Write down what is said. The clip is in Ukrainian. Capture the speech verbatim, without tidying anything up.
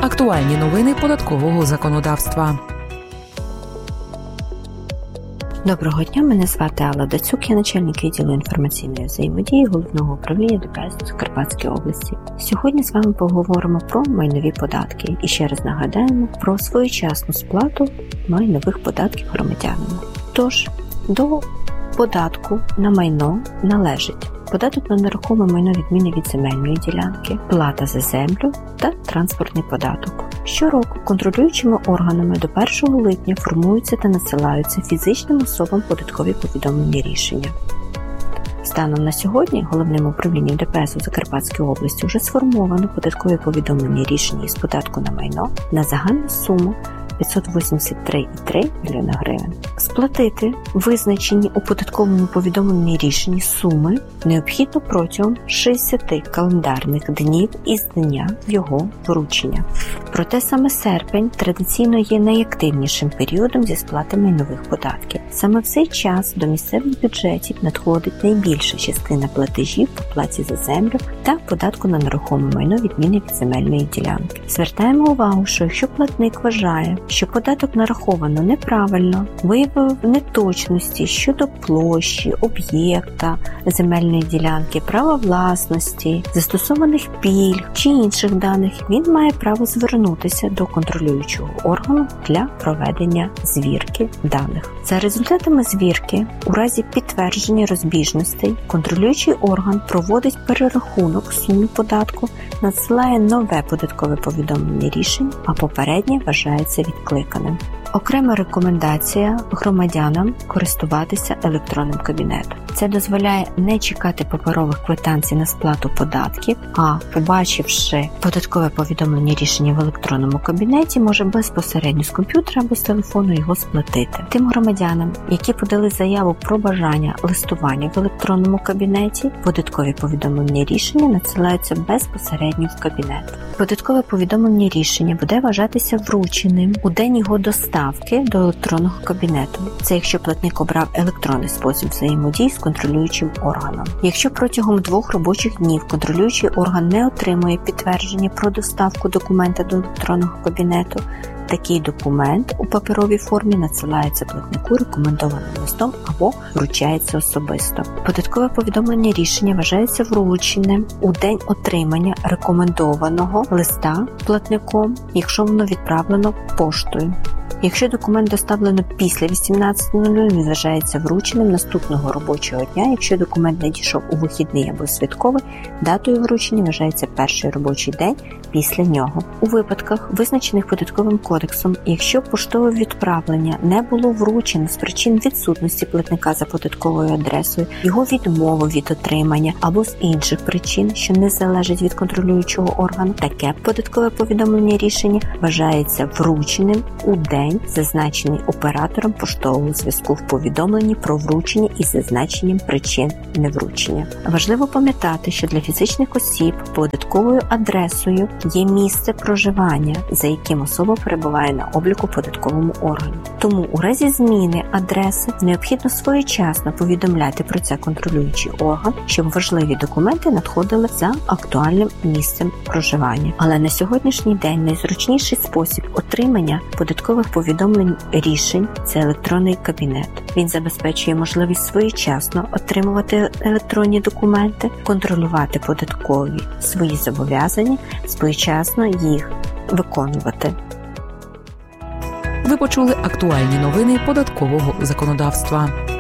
Актуальні новини податкового законодавства. Доброго дня, мене звати Алла Дацюк, я начальник відділу інформаційної взаємодії Головного управління ДПС у Закарпатській області. Сьогодні з вами поговоримо про майнові податки і ще раз нагадаємо про своєчасну сплату майнових податків громадянам. Тож, до податку на майно належить податок на нерухоме майно відміни від земельної ділянки, плата за землю та транспортний податок. Щороку контролюючими органами до першого липня формуються та надсилаються фізичним особам податкові повідомлення рішення. Станом на сьогодні Головним управлінням ДПС у Закарпатській області вже сформовано податкові повідомлення рішення із податку на майно на загальну суму п'ятсот вісімдесят три цілих три мільйона гривень. Сплатити визначені у податковому повідомленні рішенні суми необхідно протягом шістдесят календарних днів із дня його вручення. Проте саме серпень традиційно є найактивнішим періодом зі сплати майнових податків. Саме в цей час до місцевих бюджетів надходить найбільша частина платежів по платі за землю та податку на нерухоме майно відміни від земельної ділянки. Звертаємо увагу, що якщо платник вважає, що податок нараховано неправильно, виявив неточності щодо площі, об'єкта, земельної ділянки, права власності, застосованих пільг чи інших даних, він має право звернутися до контролюючого органу для проведення звірки даних. За результатами звірки, у разі підтвердження розбіжностей, контролюючий орган проводить перерахунок суми податку, надсилає нове податкове повідомлення рішень, а попереднє вважається відкликаним. Окрема рекомендація громадянам користуватися електронним кабінетом. Це дозволяє не чекати паперових квитанцій на сплату податків, а, побачивши податкове повідомлення рішення в електронному кабінеті, може безпосередньо з комп'ютера або з телефону його сплатити. Тим громадянам, які подали заяву про бажання листування в електронному кабінеті, податкові повідомлення рішення надсилаються безпосередньо в кабінет. Податкове повідомлення рішення буде вважатися врученим у день його доставки до електронного кабінету. Це якщо платник обрав електронний спосіб взаємодії з контролюючим органом. Якщо протягом двох робочих днів контролюючий орган не отримує підтвердження про доставку документа до електронного кабінету, такий документ у паперовій формі надсилається платнику рекомендованим листом або вручається особисто. Податкове повідомлення рішення вважається врученим у день отримання рекомендованого листа платником, якщо воно відправлено поштою. Якщо документ доставлено після вісімнадцятої нуль нуль, він вважається врученим наступного робочого дня. Якщо документ надійшов у вихідний або святковий, датою вручення вважається перший робочий день після нього. У випадках, визначених податковим кодексом, якщо поштове відправлення не було вручено з причин відсутності платника за податковою адресою, його відмови від отримання або з інших причин, що не залежать від контролюючого органу, таке податкове повідомлення рішення вважається врученим у день, зазначений оператором поштового зв'язку в повідомленні про вручення із зазначенням причин невручення. Важливо пам'ятати, що для фізичних осіб податковою адресою є місце проживання, за яким особа перебуває на обліку податковому органу. Тому у разі зміни адреси необхідно своєчасно повідомляти про це контролюючий орган, щоб важливі документи надходили за актуальним місцем проживання. Але на сьогоднішній день найзручніший спосіб отримання податкових повідомлень рішень – це електронний кабінет. Він забезпечує можливість своєчасно отримувати електронні документи, контролювати податкові свої зобов'язання, своєчасно їх виконувати. Ви почули актуальні новини податкового законодавства.